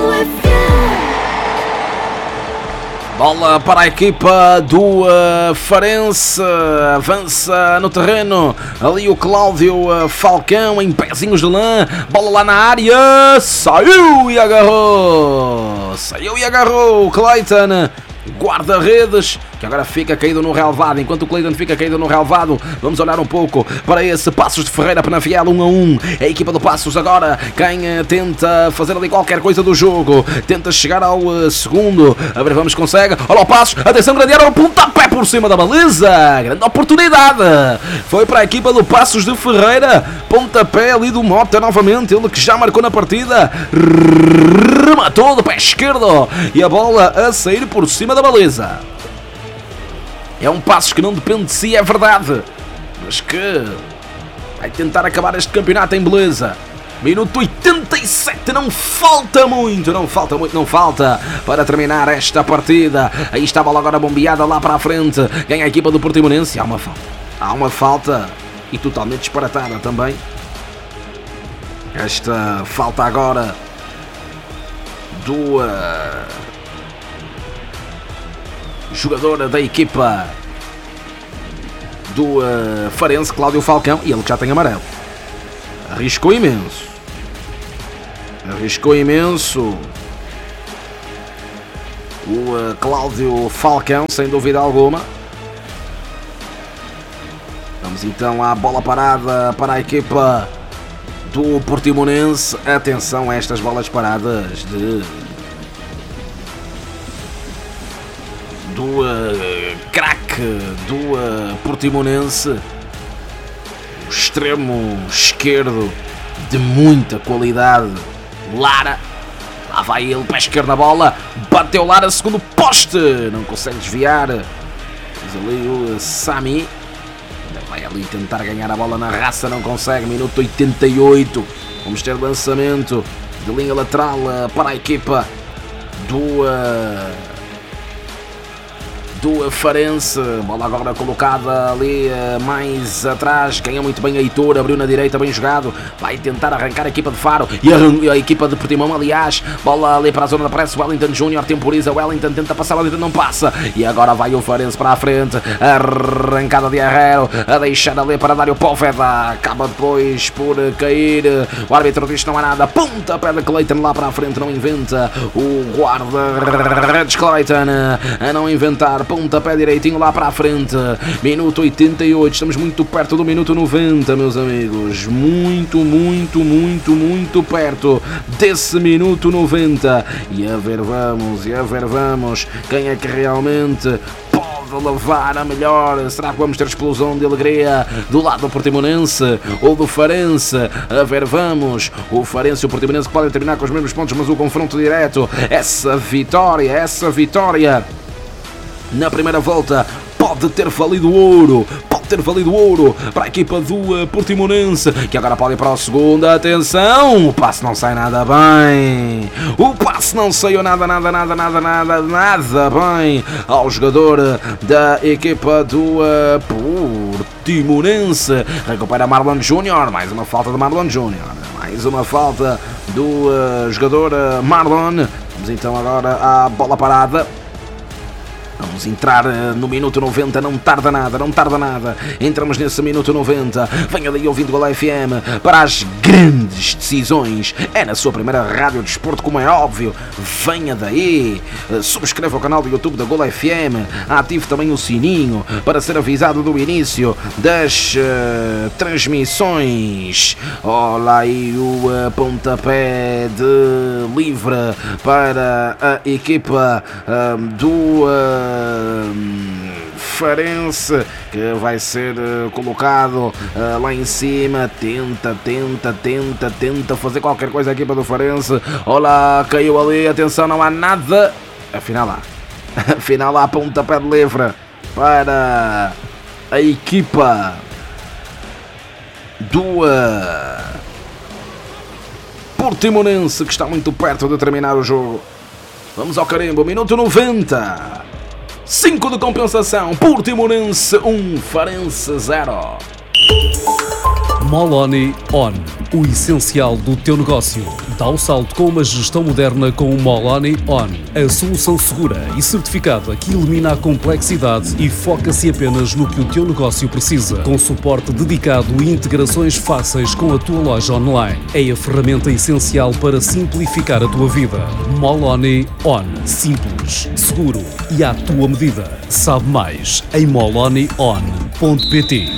Bola para a equipa do uh, Farense, avança no terreno, ali o Cláudio uh, Falcão em pezinhos de lã, bola lá na área, saiu e agarrou, saiu e agarrou o Clayton, guarda-redes, que agora fica caído no relvado. Enquanto o Clayton fica caído no relvado, vamos olhar um pouco para esse Passos de Ferreira, Penafiel um a um. A equipa do Passos agora, quem tenta fazer ali qualquer coisa do jogo, tenta chegar ao uh, segundo, a ver, vamos, consegue, olha o Passos, atenção, grande área, o pontapé por cima da baliza, grande oportunidade, foi para a equipa do Passos de Ferreira, pontapé ali do Mota novamente, ele que já marcou na partida, rematou do pé esquerdo, e a bola a sair por cima da baliza. É um Passos que não depende de si, é verdade, mas que vai tentar acabar este campeonato em beleza. Minuto oitenta e sete, não falta muito, não falta muito, não falta para terminar esta partida. Aí está a bola agora bombeada lá para a frente, ganha a equipa do Portimonense. Há uma falta, há uma falta e totalmente disparatada também. Esta falta agora do... Uh... jogador da equipa do uh, Farense, Cláudio Falcão, e ele que já tem amarelo. Arriscou imenso. Arriscou imenso. O uh, Cláudio Falcão, sem dúvida alguma. Vamos então à bola parada para a equipa do Portimonense. Atenção a estas bolas paradas de do uh, craque do uh, Portimonense, o extremo esquerdo de muita qualidade, Lara. Lá vai ele, pé esquerdo na bola, bateu Lara, segundo poste, não consegue desviar. Mas ali o Sami vai ali tentar ganhar a bola na raça, não consegue. Minuto oitenta e oito, vamos ter lançamento de linha lateral para a equipa do uh, do Farense. Bola agora colocada ali uh, mais atrás, ganha muito bem Heitor, abriu na direita, bem jogado, vai tentar arrancar a equipa de Faro e a, a equipa de Portimão, aliás, bola ali para a zona da pressa, Wellington Júnior temporiza, Wellington tenta passar, Wellington não passa, e agora vai o Farense para a frente, arrancada de Herrero, a deixar ali para Dário Póveda, acaba depois por cair, o árbitro diz que não há nada, pontapé de Clayton lá para a frente, não inventa, o guarda-redes Clayton a não inventar, pontapé direitinho lá para a frente. Minuto oitenta e oito, estamos muito perto do minuto noventa, meus amigos, muito, muito, muito, muito perto desse minuto noventa, e a ver vamos, e a ver vamos quem é que realmente pode levar a melhor. Será que vamos ter explosão de alegria do lado do Portimonense ou do Farense? A ver vamos, o Farense e o Portimonense podem terminar com os mesmos pontos, mas o confronto direto, essa vitória, essa vitória na primeira volta pode ter valido ouro, pode ter valido ouro para a equipa do uh, Portimonense, que agora pode ir para a segunda. Atenção, o passe não sai nada bem, o passe não saiu nada, nada, nada, nada, nada, nada bem ao jogador da equipa do uh, Portimonense. Recupera Marlon Júnior, mais uma falta de Marlon Júnior, mais uma falta do uh, jogador uh, Marlon. Vamos então agora à bola parada. Vamos entrar no minuto noventa, não tarda nada, não tarda nada. Entramos nesse minuto noventa. Venha daí ouvindo Gol F M para as grandes decisões. É na sua primeira rádio de desporto, como é óbvio. Venha daí. Subscreva o canal do YouTube da Gol F M. Ative também o sininho para ser avisado do início das uh, transmissões. Olha aí o uh, pontapé de livre para a equipa uh, do... Uh, Farense, que vai ser uh, colocado uh, lá em cima. Tenta, tenta, tenta, tenta fazer qualquer coisa a equipa do Farense. Olá, caiu ali, atenção, não há nada. Afinal há. Afinal há pontapé de livre para a equipa do uh, Portimonense, que está muito perto de terminar o jogo. Vamos ao carimbo, minuto noventa. cinco de compensação, Portimonense um, Farense zero. Moloni On, o essencial do teu negócio. Dá o salto com uma gestão moderna com o Moloni On, a solução segura e certificada que elimina a complexidade e foca-se apenas no que o teu negócio precisa, com suporte dedicado e integrações fáceis com a tua loja online. É a ferramenta essencial para simplificar a tua vida. Moloni On, simples, seguro e à tua medida. Sabe mais em moloni on ponto pt.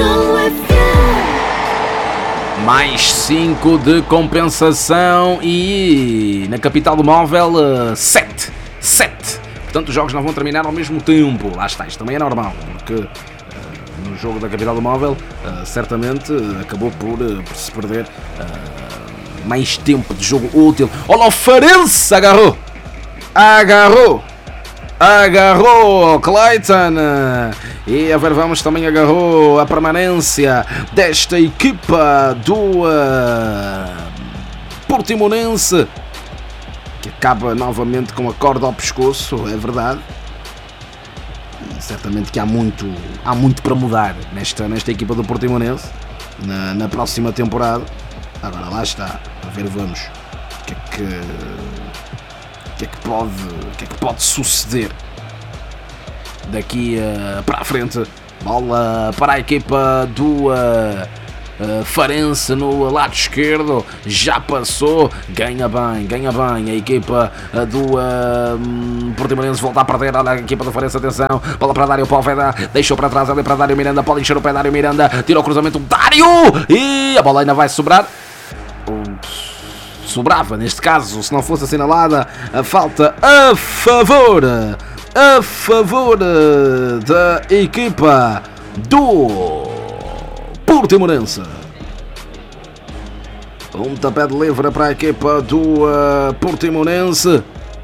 Mais cinco de compensação e na capital do móvel sete. sete. Portanto, os jogos não vão terminar ao mesmo tempo. Lá está, isto também é normal, porque uh, no jogo da capital do móvel uh, certamente uh, acabou por, uh, por se perder uh, mais tempo de jogo útil. Olha o Farense, agarrou! Agarrou! Agarrou Clayton e a ver vamos também agarrou a permanência desta equipa do uh, Portimonense, que acaba novamente com a corda ao pescoço, é verdade. E certamente que há muito, há muito para mudar nesta, nesta equipa do Portimonense na, na próxima temporada. Agora lá está, a ver vamos o que é que... O que é que pode, o que é que pode suceder? daqui uh, para a frente. Bola para a equipa do uh, uh, Farense no lado esquerdo, já passou, ganha bem, ganha bem a equipa uh, do uh, Portimonense, volta a perder, olha a equipa do Farense, atenção, bola para Dário Poveda, deixou para trás ali para Dário Miranda, pode encher o pé Dário Miranda, tira o cruzamento, Dário, e a bola ainda vai sobrar. Sobrava neste caso, se não fosse assinalada a falta a favor, a favor da equipa do Portimonense. Um tapé de livre para a equipa do uh, Portimonense.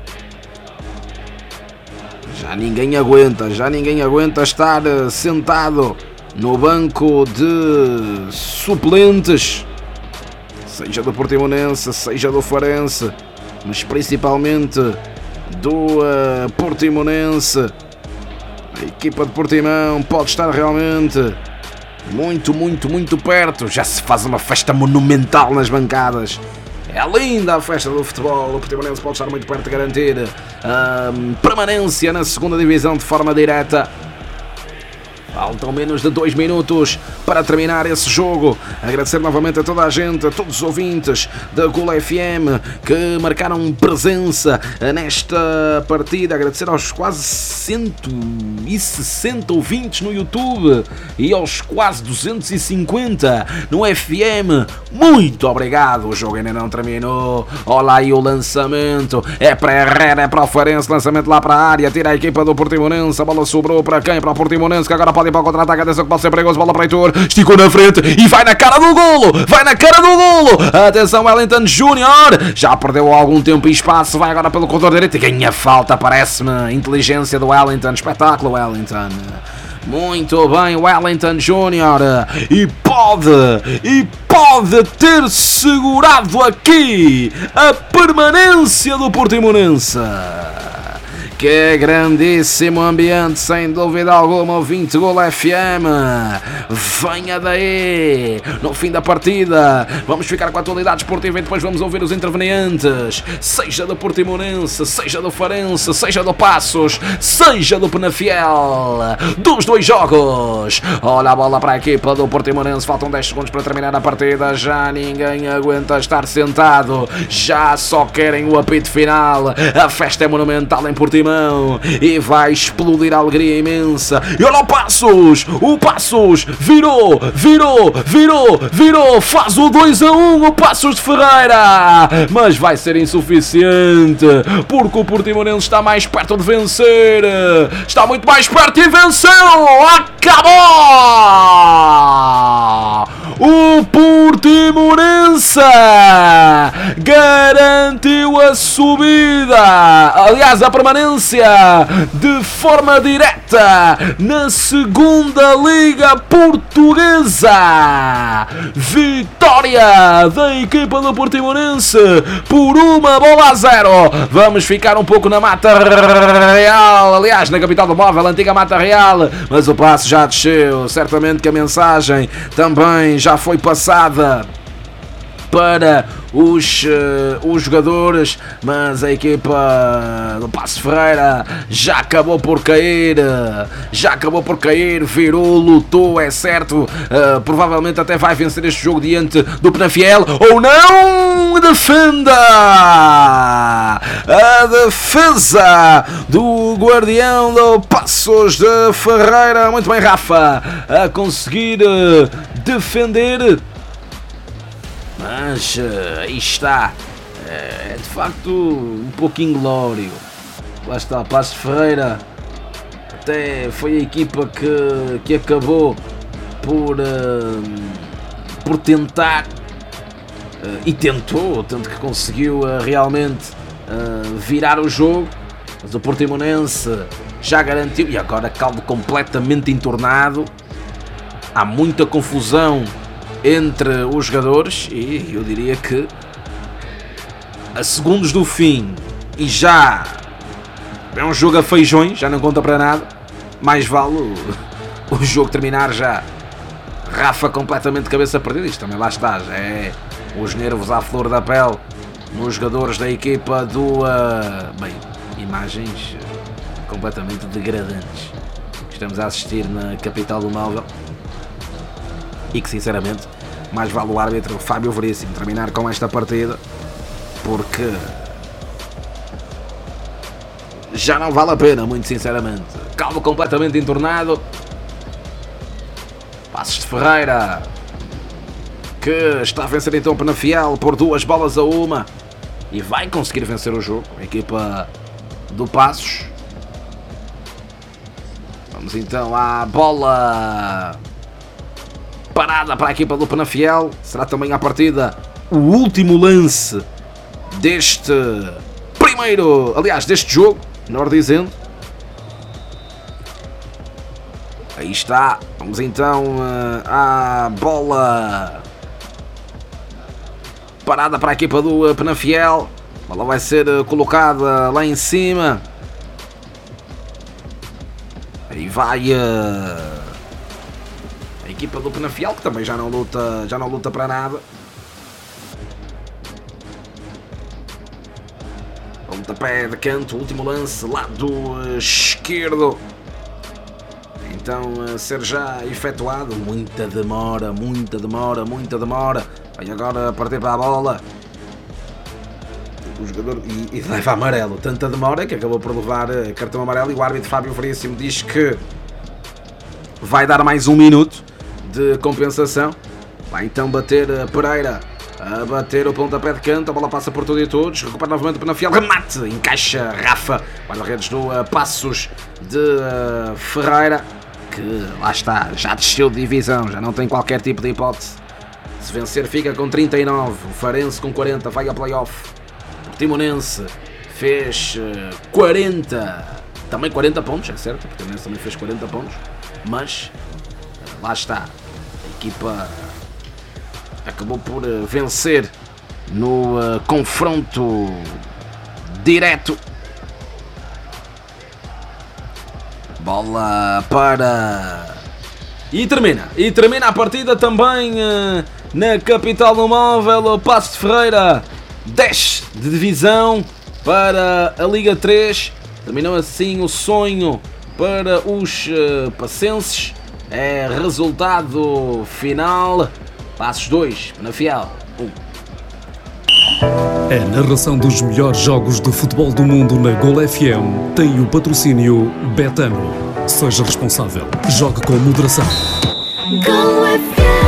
Já ninguém aguenta, já ninguém aguenta estar uh, sentado no banco de suplentes, seja do Portimonense, seja do Farense, mas principalmente do uh, Portimonense. A equipa de Portimão pode estar realmente muito, muito, muito perto. Já se faz uma festa monumental nas bancadas. É linda a festa do futebol. O Portimonense pode estar muito perto de garantir a uh, permanência na segunda divisão de forma direta. Faltam menos de dois minutos para terminar esse jogo. Agradecer novamente a toda a gente, a todos os ouvintes da Gol F M que marcaram presença nesta partida. Agradecer aos quase cento e sessenta ouvintes no YouTube e aos quase duzentos e cinquenta no F M. Muito obrigado. O jogo ainda não terminou. Olha aí o lançamento. É para Herrera, é para o Farense. Lançamento lá para a área. Tira a equipa do Portimonense. A bola sobrou para quem? Para o Portimonense, que agora pode ir para o contra-ataque. Atenção que pode ser perigoso. Bola para Heitor. Esticou na frente e vai na cara do golo. Vai na cara do golo. Atenção, Wellington Júnior. Já perdeu algum tempo e espaço. Vai agora pelo corredor direito e ganha falta. Parece-me inteligência do Wellington. Espetáculo, Wellington. Muito bem, Wellington Júnior. E pode, e pode ter segurado aqui a permanência do Portimonense. Que grandíssimo ambiente, sem dúvida alguma, ouvinte Gol F M. Venha daí, no fim da partida, vamos ficar com a atualidade esportiva e depois vamos ouvir os intervenientes, seja do Portimonense, seja do Farense, seja do Passos, seja do Penafiel, dos dois jogos. Olha a bola para a equipa do Portimonense, faltam dez segundos para terminar a partida, já ninguém aguenta estar sentado, já só querem o apito final. A festa é monumental em Portimão e vai explodir a alegria imensa. E olha o Passos, o Passos virou, virou, virou, virou, faz o dois a um o Passos de Ferreira, mas vai ser insuficiente porque o Portimonense está mais perto de vencer, está muito mais perto e venceu. Acabou! O Portimonense garantiu a subida, aliás a permanência de forma direta na segunda Liga Portuguesa. Vitória da equipa do Portimonense por uma bola a zero. Vamos ficar um pouco na Mata Real, aliás na capital do móvel, a antiga Mata Real, mas o passo já desceu. Certamente que a mensagem também já foi passada para os, uh, os jogadores, mas a equipa do Passos Ferreira já acabou por cair, já acabou por cair, virou, lutou, é certo, uh, provavelmente até vai vencer este jogo diante do Penafiel, ou não, defenda a defesa do guardião do Passos de Ferreira, muito bem Rafa, a conseguir uh, defender. Mas uh, aí está, é de facto um pouco inglório. Lá está, Passos Ferreira até foi a equipa que, que acabou por, uh, por tentar uh, e tentou, tanto que conseguiu uh, realmente uh, virar o jogo, mas o Portimonense já garantiu e agora caldo completamente entornado, há muita confusão entre os jogadores e eu diria que a segundos do fim e já é um jogo a feijões, já não conta para nada, mais vale o, o jogo terminar já. Rafa completamente de cabeça perdida, isto também lá está, já é os nervos à flor da pele nos jogadores da equipa do... Uh, bem, imagens completamente degradantes. estamos a assistir na capital do móvel e que sinceramente mais vale o árbitro Fábio Veríssimo terminar com esta partida, porque já não vale a pena, muito sinceramente. Calvo completamente entornado. Passos de Ferreira, que está a vencer então o Penafiel por duas bolas a uma e vai conseguir vencer o jogo, a equipa do Passos. Vamos então à bola parada para a equipa do Penafiel. Será também a partida o último lance deste primeiro, aliás, deste jogo, melhor dizendo. Aí está. Vamos então à bola parada para a equipa do Penafiel. A bola vai ser colocada lá em cima. Aí vai a, a equipa do Penafiel, que também já não luta, já não luta para nada. Pontapé de canto, último lance, lado esquerdo. Então a ser já efetuado. Muita demora, muita demora, muita demora. Vai agora partir para a bola. O jogador e, e leva amarelo. Tanta demora que acabou por levar cartão amarelo. E o árbitro Fábio Veríssimo diz que vai dar mais um minuto de compensação. Vai então bater Pereira. A bater o pontapé de canto. A bola passa por tudo e todos. Recupera novamente o Penafiel. Remate. Encaixa Rafa. Guarda-redes do uh, Passos de uh, Ferreira. Que lá está. Já desceu de divisão. Já não tem qualquer tipo de hipótese. Se vencer fica com trinta e nove. O Farense com quarenta. Vai a play-off. Portimonense fez quarenta, também quarenta pontos, é certo, o Portimonense também fez quarenta pontos, mas lá está, a equipa acabou por vencer no uh, confronto direto. Bola para... E termina, e termina a partida também uh, na capital do móvel. O Passos de Ferreira desce de divisão para a Liga três. Terminou assim o sonho para os uh, passenses. É resultado final: Passos dois, Penafiel um. A narração dos melhores jogos de futebol do mundo na Gol F M tem o patrocínio Betano. Seja responsável. Jogue com moderação. Gol F M.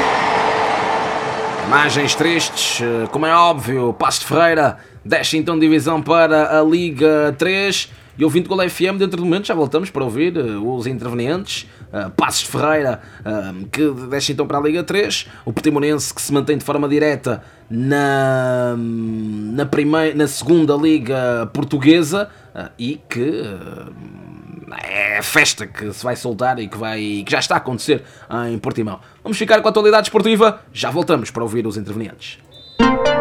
Imagens tristes, como é óbvio. Passos de Ferreira desce então divisão para a Liga três. E ouvindo Gol F M, dentro do momento já voltamos para ouvir uh, os intervenientes. Uh, Passos de Ferreira, uh, que desce então para a Liga três. O Portimonense, que se mantém de forma direta na, na, primeira, na segunda Liga Portuguesa. Uh, e que uh, é a festa que se vai soltar e que, vai, que já está a acontecer em Portimão. Vamos ficar com a atualidade esportiva. Já voltamos para ouvir os intervenientes.